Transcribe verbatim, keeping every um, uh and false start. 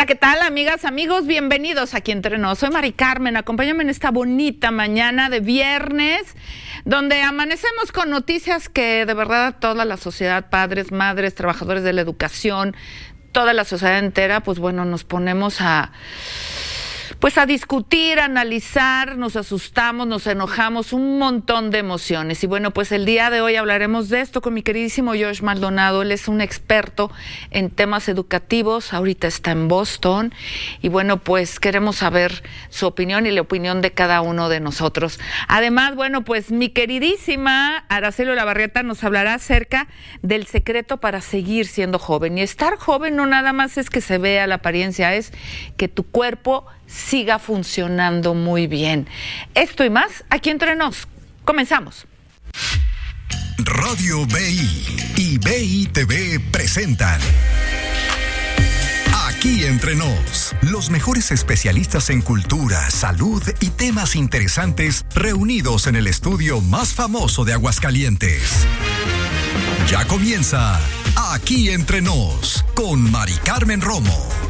Hola, ¿qué tal, amigas, amigos? Bienvenidos aquí Entre Nos. Soy Mari Carmen, acompáñame en esta bonita mañana de viernes, donde amanecemos con noticias que de verdad toda la sociedad, padres, madres, trabajadores de la educación, toda la sociedad entera, pues bueno, nos ponemos a... Pues a discutir, a analizar, nos asustamos, nos enojamos, un montón de emociones. Y bueno, pues el día de hoy hablaremos de esto con mi queridísimo Josh Maldonado. Él es un experto en temas educativos, ahorita está en Boston. Y bueno, pues queremos saber su opinión y la opinión de cada uno de nosotros. Además, bueno, pues mi queridísima Araceli Olavarrieta nos hablará acerca del secreto para seguir siendo joven. Y estar joven no nada más es que se vea la apariencia, es que tu cuerpo siga funcionando muy bien. Esto y más, aquí Entre Nos. Comenzamos. Radio B I y B I T V presentan Aquí Entre Nos, los mejores especialistas en cultura, salud y temas interesantes reunidos en el estudio más famoso de Aguascalientes. Ya comienza Aquí Entre Nos con Mari Carmen Romo.